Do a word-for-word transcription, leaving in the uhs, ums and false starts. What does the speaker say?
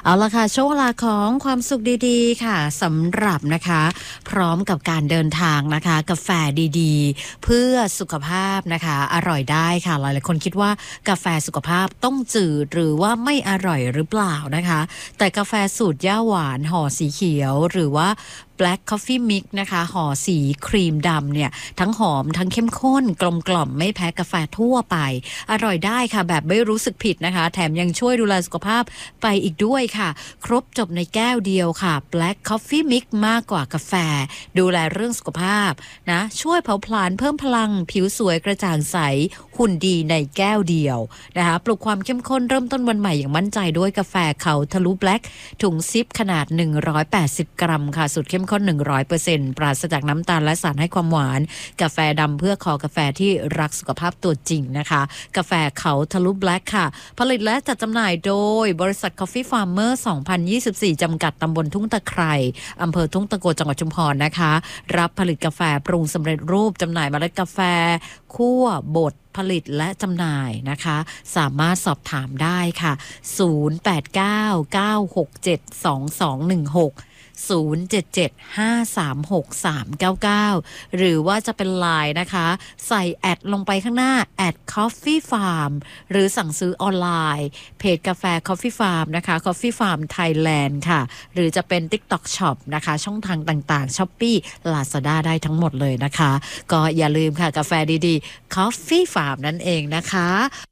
เอาละค่ะช่วงเวลาของความสุขดีๆค่ะสำหรับนะคะพร้อมกับการเดินทางนะคะกาแฟดีๆเพื่อสุขภาพนะคะอร่อยได้ค่ะหลายๆคนคิดว่ากาแฟสุขภาพต้องจืดหรือว่าไม่อร่อยหรือเปล่านะคะแต่กาแฟสูตรย่าหวานห่อสีเขียวหรือว่า Black Coffee Mix นะคะห่อสีครีมดำเนี่ยทั้งหอมทั้งเข้มข้นกลมกล่อมไม่แพ้กาแฟทั่วไปอร่อยได้ค่ะแบบไม่รู้สึกผิดนะคะแถมยังช่วยดูแลสุขภาพไปอีกด้วยค่ะครบจบในแก้วเดียวค่ะ Black Coffee Mix มากกว่ากาแฟดูแลเรื่องสุขภาพนะช่วยเผาผลาญเพิ่มพลังผิวสวยกระจ่างใสหุ่นดีในแก้วเดียวนะคะปลุกความเข้มข้นเริ่มต้นวันใหม่อย่างมั่นใจด้วยกาแฟเขาทะลุ Black ถุงซิปขนาดหนึ่งร้อยแปดสิบกรัมค่ะสูตรเข้มข้น หนึ่งร้อยเปอร์เซ็นต์ ปราศจากน้ำตาลและสารให้ความหวานกาแฟดำเพื่อคอกาแฟที่รักสุขภาพตัวจริงนะคะกาแฟเขาทะลุ Black ค่ะผลิตและจัดจำหน่ายโดยบริษัท Coffee Farmer สองพันยี่สิบสี่ จำกัดตำบลทุ่งตะไคร่อำเภอทุ่งตะโกจังหวัดชุมพรนะคะรับผลิตกาแฟปรุงสำเร็จรูปจำหน่ายเมล็ดกาแฟคั่วบดผลิตและจำหน่ายนะคะสามารถสอบถามได้ค่ะศูนย์ แปด เก้า เก้า หก เจ็ด สอง สอง หนึ่ง หกศูนย์ เจ็ด เจ็ด ห้า สาม หก สาม เก้า เก้าหรือว่าจะเป็นไลน์นะคะใส่แอดลงไปข้างหน้าแอด Coffee Farm หรือสั่งซื้อออนไลน์เพจกาแฟ Coffee Farm นะคะ Coffee Farm Thailand ค่ะหรือจะเป็น TikTok Shop นะคะช่องทางต่างๆ Shopee Lazada ได้ทั้งหมดเลยนะคะก็อย่าลืมค่ะกาแฟดีๆ Coffee Farm นั่นเองนะคะ